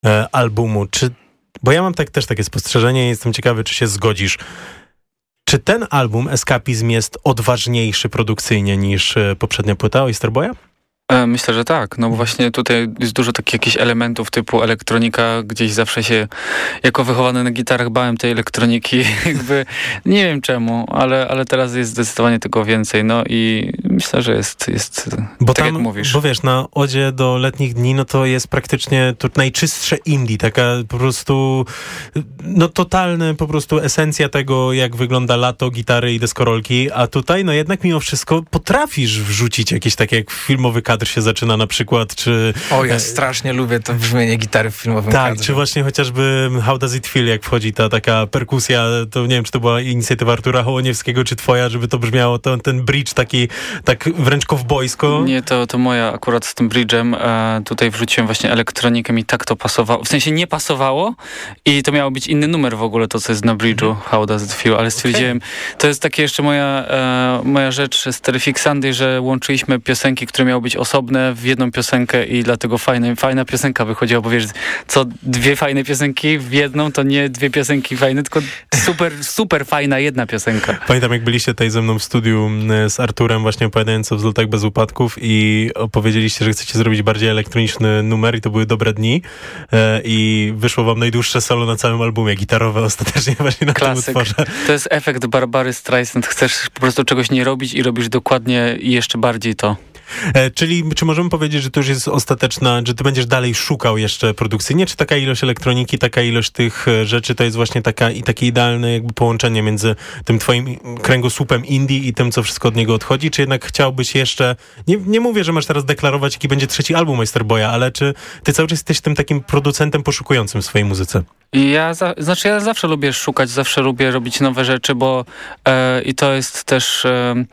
albumu. Bo ja mam też takie spostrzeżenie i jestem ciekawy, czy się zgodzisz. Czy ten album, Escapizm, jest odważniejszy produkcyjnie niż poprzednia płyta Oysterboya? Myślę, że tak. No bo właśnie tutaj jest dużo takich jakichś elementów typu elektronika. Gdzieś zawsze się, jako wychowany na gitarach, bałem tej elektroniki. Jakby nie wiem czemu, ale teraz jest zdecydowanie tego więcej. No i myślę, że jest bo tak tam, jak mówisz. Bo wiesz, na Odzie do letnich dni, no to jest praktycznie to najczystsze indie. Taka po prostu, no totalna po prostu esencja tego, jak wygląda lato, gitary i deskorolki. A tutaj, no jednak mimo wszystko potrafisz wrzucić jakieś takie jak filmowy kadr się zaczyna na przykład, czy... O, ja strasznie lubię to brzmienie gitary w filmowym tak, kadrze. czy właśnie chociażby How Does It Feel, jak wchodzi ta taka perkusja, to nie wiem, czy to była inicjatywa Artura Hołoniewskiego, czy twoja, żeby to brzmiało, ten bridge taki, tak wręcz kowbojsko. Nie, to moja akurat z tym bridge'em. Tutaj wrzuciłem właśnie elektronikę, mi tak to pasowało. W sensie nie pasowało i to miało być inny numer w ogóle, to co jest na bridge'u, How Does It Feel, ale stwierdziłem, to jest takie jeszcze moja rzecz z Terrific Sunday, że łączyliśmy piosenki, które miały być osobne w jedną piosenkę i dlatego fajna piosenka wychodziła, bo wiesz, co dwie fajne piosenki w jedną, to nie dwie piosenki fajne, tylko super fajna jedna piosenka. Pamiętam, jak byliście tutaj ze mną w studiu z Arturem, właśnie opowiadając o Wzlotach bez upadków i opowiedzieliście, że chcecie zrobić bardziej elektroniczny numer i to były dobre dni i wyszło wam najdłuższe solo na całym albumie, gitarowe ostatecznie właśnie na tym utworze. To jest efekt Barbary Streisand. Chcesz po prostu czegoś nie robić i robisz dokładnie i jeszcze bardziej to. Czyli czy możemy powiedzieć, że to już jest ostateczna, że ty będziesz dalej szukał jeszcze produkcyjnie, czy taka ilość elektroniki, taka ilość tych rzeczy to jest właśnie takie idealne jakby połączenie między tym twoim kręgosłupem indie i tym, co wszystko od niego odchodzi, czy jednak chciałbyś jeszcze, nie mówię, że masz teraz deklarować, jaki będzie trzeci album Oysterboya, ale czy ty cały czas jesteś tym takim producentem poszukującym w swojej muzyce? Ja zawsze lubię szukać, zawsze lubię robić nowe rzeczy, bo i to jest też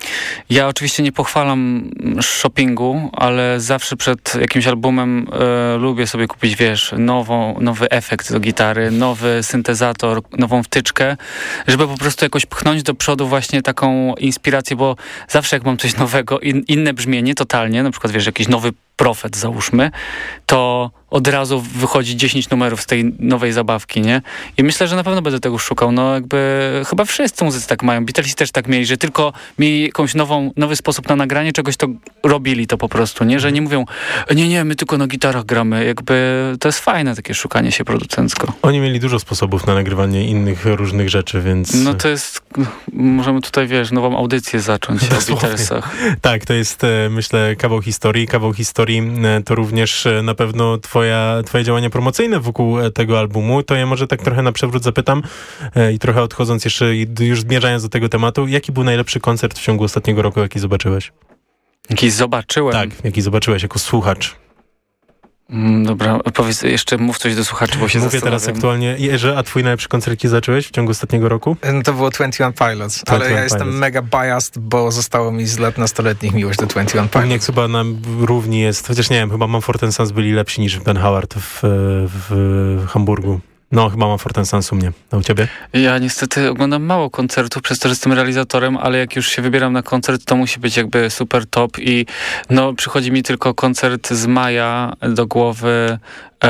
ja oczywiście nie pochwalam shoppingu, ale zawsze przed jakimś albumem lubię sobie kupić, wiesz, nowy efekt do gitary, nowy syntezator, nową wtyczkę, żeby po prostu jakoś pchnąć do przodu właśnie taką inspirację, bo zawsze jak mam coś nowego, inne brzmienie totalnie, na przykład wiesz, jakiś nowy Prophet załóżmy, to od razu wychodzi 10 numerów z tej nowej zabawki, nie? I myślę, że na pewno będę tego szukał. No jakby chyba wszyscy muzycy tak mają. Beatlesi też tak mieli, że tylko mieli jakąś nowy sposób na nagranie czegoś, to robili to po prostu, nie? Że nie mówią, nie, my tylko na gitarach gramy. Jakby to jest fajne takie szukanie się producencko. Oni mieli dużo sposobów na nagrywanie innych różnych rzeczy, więc... No to jest... Możemy tutaj, wiesz, nową audycję zacząć o Beatlesach. Tak, to jest, myślę, kawał historii. Kawał historii to również na pewno twoje działania promocyjne wokół tego albumu. To ja może tak trochę na przewrót zapytam i trochę odchodząc jeszcze, już zmierzając do tego tematu, jaki był najlepszy koncert w ciągu ostatniego roku, jaki zobaczyłeś? Jaki zobaczyłem? Tak, jaki zobaczyłeś jako słuchacz. Dobra, powiedz, jeszcze mów coś do słuchaczy, bo się Mówię teraz aktualnie, a twój najlepszy koncert jaki zacząłeś w ciągu ostatniego roku? No to było 21 Pilots, ale ja jestem mega biased, bo zostało mi z lat nastoletnich miłość do 21 Pilots. Mnie chyba na równi jest, chociaż nie wiem, chyba Mumford & Sons byli lepsi niż Ben Howard w Hamburgu. No, chyba Mumford & Sons u mnie. A u ciebie? Ja niestety oglądam mało koncertów, przez to, że jestem realizatorem, ale jak już się wybieram na koncert, to musi być jakby super top i no przychodzi mi tylko koncert z maja do głowy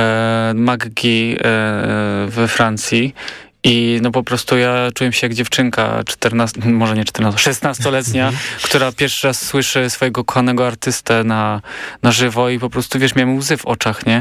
McGee we Francji. I no po prostu ja czułem się jak dziewczynka 16-letnia, która pierwszy raz słyszy swojego kochanego artystę na żywo i po prostu, wiesz, miałem łzy w oczach, nie?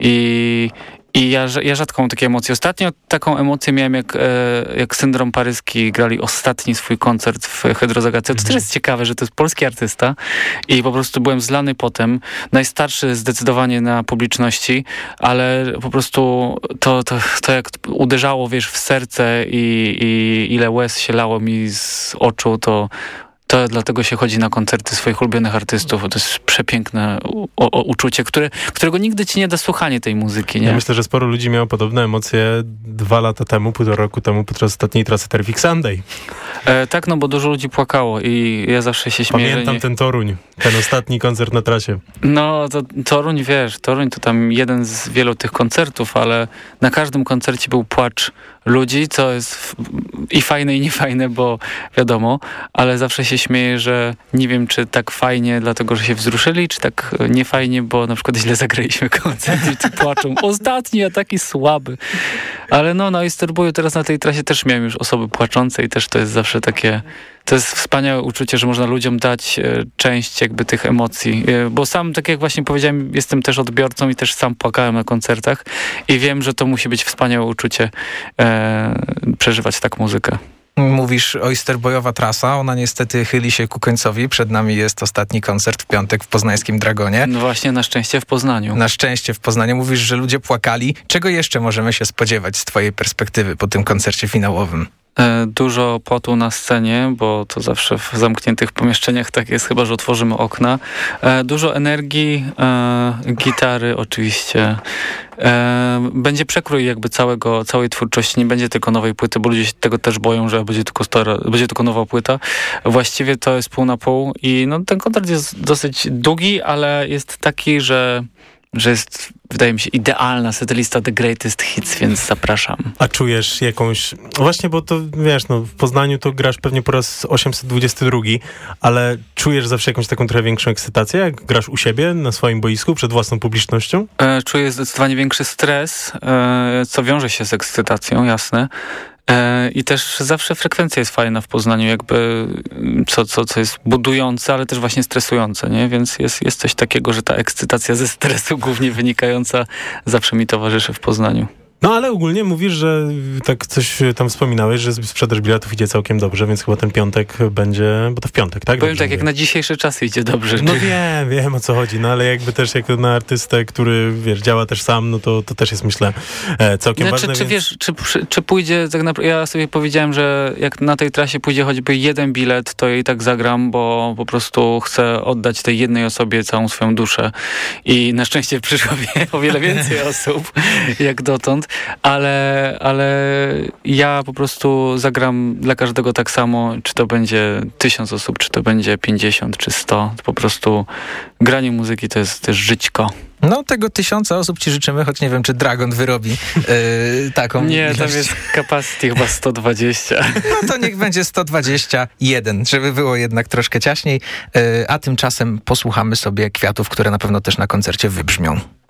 I ja rzadko mam takie emocje. Ostatnio taką emocję miałem, jak Syndrom Paryski grali ostatni swój koncert w Hydrozagadce. To też jest ciekawe, że to jest polski artysta i po prostu byłem zlany potem. Najstarszy zdecydowanie na publiczności, ale po prostu to jak uderzało, wiesz, w serce i ile łez się lało mi z oczu, to dlatego się chodzi na koncerty swoich ulubionych artystów. To jest przepiękne uczucie, którego nigdy ci nie da słuchanie tej muzyki, nie? Ja myślę, że sporo ludzi miało podobne emocje 2 lata temu, 1,5 roku temu podczas ostatniej trasy Terrific Sunday. Tak, no bo dużo ludzi płakało i ja zawsze się śmieję. Pamiętam ten Toruń, ten ostatni koncert na trasie. No, to Toruń, wiesz, Toruń to tam jeden z wielu tych koncertów, ale na każdym koncercie był płacz ludzi, co jest i fajne, i niefajne, bo wiadomo, ale zawsze się śmieję, że nie wiem, czy tak fajnie, dlatego, że się wzruszyli, czy tak niefajnie, bo na przykład źle zagraliśmy koncert i płaczą. Ostatni, a taki słaby. Ale no, na Easterboyu teraz na tej trasie też miałem już osoby płaczące i też to jest zawsze takie... To jest wspaniałe uczucie, że można ludziom dać część jakby tych emocji, bo sam, tak jak właśnie powiedziałem, jestem też odbiorcą i też sam płakałem na koncertach i wiem, że to musi być wspaniałe uczucie przeżywać tak muzykę. Mówisz o Easterboyowa trasa, ona niestety chyli się ku końcowi. Przed nami jest ostatni koncert w piątek w poznańskim Dragonie. No właśnie, na szczęście w Poznaniu. Na szczęście w Poznaniu. Mówisz, że ludzie płakali. Czego jeszcze możemy się spodziewać z twojej perspektywy po tym koncercie finałowym? Dużo potu na scenie, bo to zawsze w zamkniętych pomieszczeniach tak jest, chyba że otworzymy okna. Dużo energii, gitary oczywiście. Będzie przekrój jakby całej twórczości, nie będzie tylko nowej płyty, bo ludzie się tego też boją, że będzie tylko nowa płyta. Właściwie to jest pół na pół i no, ten koncert jest dosyć długi, ale jest taki, że jest, wydaje mi się, idealna setlista The Greatest Hits, więc zapraszam. A czujesz jakąś... Właśnie, bo to, wiesz, no, w Poznaniu to grasz pewnie po raz 822, ale czujesz zawsze jakąś taką trochę większą ekscytację, jak grasz u siebie, na swoim boisku, przed własną publicznością? Czuję zdecydowanie większy stres, co wiąże się z ekscytacją, jasne. I też zawsze frekwencja jest fajna w Poznaniu, jakby co jest budujące, ale też właśnie stresujące, nie? Więc jest coś takiego, że ta ekscytacja ze stresu głównie wynikająca zawsze mi towarzyszy w Poznaniu. No ale ogólnie mówisz, że tak coś tam wspominałeś, że sprzedaż biletów idzie całkiem dobrze, więc chyba ten piątek będzie, bo to w piątek, tak? Powiem tak, jak na dzisiejsze czasy idzie dobrze. No wiem o co chodzi, no ale jakby też jak na artystę, który, wiesz, działa też sam, no to też jest, myślę, całkiem ważne. Czy wiesz, czy pójdzie, tak naprawdę, ja sobie powiedziałem, że jak na tej trasie pójdzie choćby jeden bilet, to ja i tak zagram, bo po prostu chcę oddać tej jednej osobie całą swoją duszę i na szczęście przyszło o wiele więcej osób, jak dotąd. Ale ja po prostu zagram dla każdego tak samo, czy to będzie 1000 osób, czy to będzie 50, czy 100. To po prostu granie muzyki to jest też żyćko. No tego 1000 osób ci życzymy, choć nie wiem, czy Dragon wyrobi taką Nie, ilość. tam jest capacity chyba 120. No to niech będzie 121, żeby było jednak troszkę ciaśniej. A tymczasem posłuchamy sobie kwiatów, które na pewno też na koncercie wybrzmią.